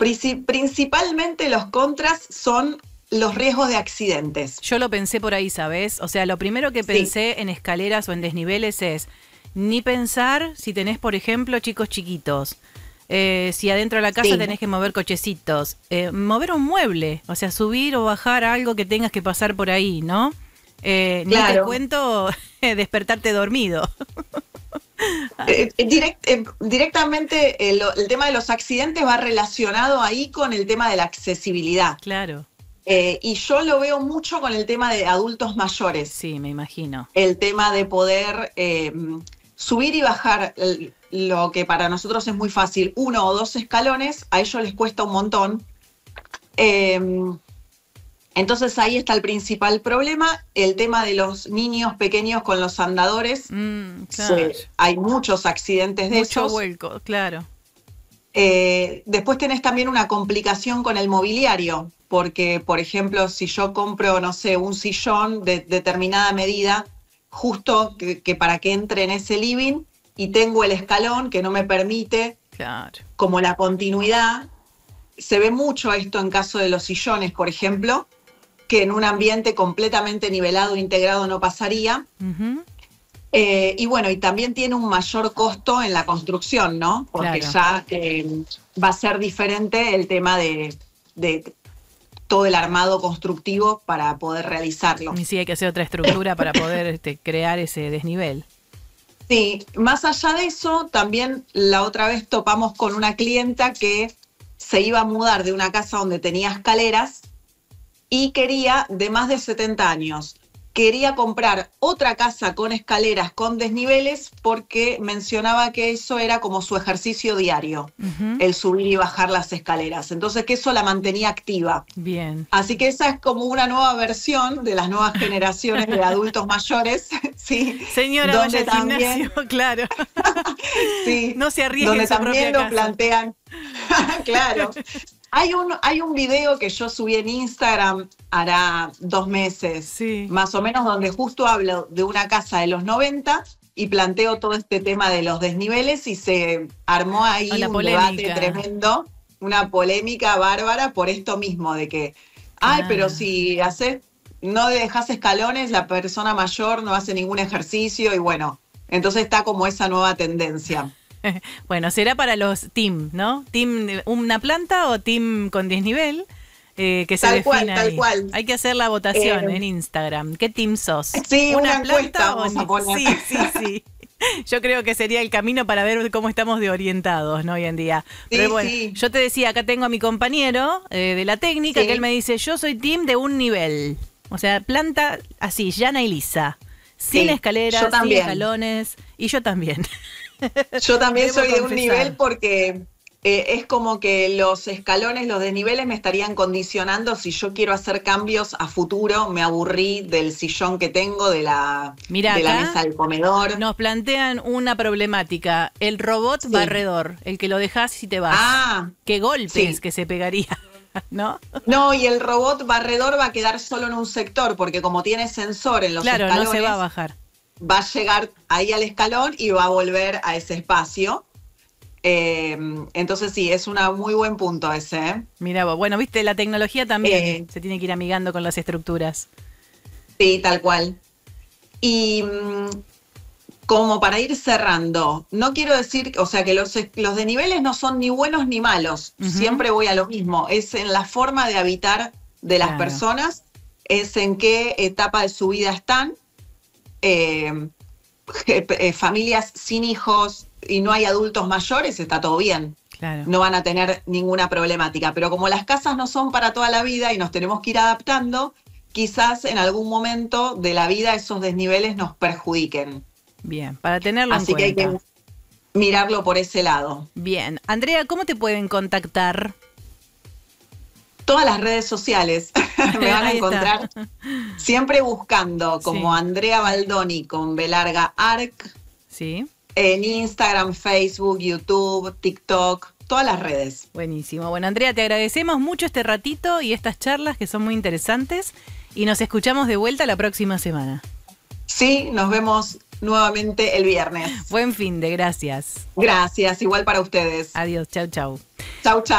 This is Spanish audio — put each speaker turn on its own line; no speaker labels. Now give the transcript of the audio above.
Principalmente los contras son los riesgos de accidentes.
Yo lo pensé por ahí, ¿sabes? O sea, lo primero que pensé en escaleras o en desniveles es ni pensar si tenés, por ejemplo, chicos chiquitos. Si adentro de la casa tenés que mover cochecitos. Mover un mueble, o sea, subir o bajar algo que tengas que pasar por ahí, ¿no? Ni te cuento despertarte dormido.
Directamente el tema de los accidentes va relacionado ahí con el tema de la accesibilidad.
Claro.
Y yo lo veo mucho con el tema de adultos mayores.
Sí, me imagino.
El tema de poder subir y bajar lo que para nosotros es muy fácil, 1 o 2 escalones, a ellos les cuesta un montón. Entonces ahí está el principal problema, el tema de los niños pequeños con los andadores.
Claro.
Hay muchos accidentes de esos.
Mucho vuelco, claro.
Después tenés también una complicación con el mobiliario, porque, por ejemplo, si yo compro, no sé, un sillón de determinada medida, justo que para que entre en ese living, y tengo el escalón que no me permite, como la continuidad. Se ve mucho esto en caso de los sillones, por ejemplo, que en un ambiente completamente nivelado, integrado, no pasaría.
Uh-huh.
Y bueno, y también tiene un mayor costo en la construcción, ¿no? Porque ya va a ser diferente el tema de todo el armado constructivo para poder realizarlo.
Y sí, hay que hacer otra estructura para poder crear ese desnivel.
Sí, más allá de eso, también la otra vez topamos con una clienta que se iba a mudar de una casa donde tenía escaleras y quería, de más de 70 años, quería comprar otra casa con escaleras, con desniveles, porque mencionaba que eso era como su ejercicio diario, el subir y bajar las escaleras. Entonces, que eso la mantenía activa.
Bien.
Así que esa es como una nueva versión de las nuevas generaciones de adultos mayores. Sí,
señora, vaya al gimnasio, claro.
Sí,
no se arriesgue
donde
en su
también
propia
lo
casa.
plantean. Claro. Hay un video que yo subí en Instagram hará 2 meses, más o menos, donde justo hablo de una casa de los 90 y planteo todo este tema de los desniveles y se armó ahí un debate tremendo, una polémica bárbara por esto mismo, de que, pero si no dejas escalones, la persona mayor no hace ningún ejercicio y bueno, entonces está como esa nueva tendencia.
Bueno, será para los team, ¿no? ¿Team una planta o team con desnivel? Que se defina ahí. Tal cual. Hay que hacer la votación en Instagram. ¿Qué team sos?
Sí, una planta vamos a poner.
Sí. Yo creo que sería el camino para ver cómo estamos de orientados, ¿no? Hoy en día. Pero bueno, yo te decía, acá tengo a mi compañero de la técnica, que él me dice, yo soy team de un nivel. O sea, planta así, llana y lisa. Sin escaleras, sin escalones. Y yo también.
Yo también soy de un nivel porque es como que los escalones, los desniveles me estarían condicionando si yo quiero hacer cambios a futuro. Me aburrí del sillón que tengo, de la mesa del comedor.
Nos plantean una problemática. El robot barredor, el que lo dejás y te vas. Qué golpes que se pegaría, ¿no?
No, y el robot barredor va a quedar solo en un sector porque como tiene sensor en los escalones,
no se va a bajar.
Va a llegar ahí al escalón y va a volver a ese espacio. Entonces sí, es un muy buen punto ese, ¿eh?
Mirá vos, bueno, viste, la tecnología también se tiene que ir amigando con las estructuras.
Sí, tal cual. Y como para ir cerrando, no quiero decir, o sea, que los desniveles no son ni buenos ni malos. Siempre voy a lo mismo. Es en la forma de habitar de las personas, es en qué etapa de su vida están. Familias sin hijos y no hay adultos mayores, está todo bien. No van a tener ninguna problemática. Pero como las casas no son para toda la vida y nos tenemos que ir adaptando, quizás en algún momento de la vida esos desniveles nos perjudiquen.
Bien, para tenerlo en cuenta.
Así que hay que mirarlo por ese lado.
Bien. Andrea, ¿cómo te pueden contactar?
Todas las redes sociales me van a encontrar siempre buscando como Andrea Baldoni con B larga Arc.
Sí.
En Instagram, Facebook, YouTube, TikTok, todas las redes.
Buenísimo. Bueno, Andrea, te agradecemos mucho este ratito y estas charlas que son muy interesantes y nos escuchamos de vuelta la próxima semana.
Sí, nos vemos nuevamente el viernes.
Buen fin de, gracias.
Gracias, igual para ustedes.
Adiós, chau, chau.
Chau, chau.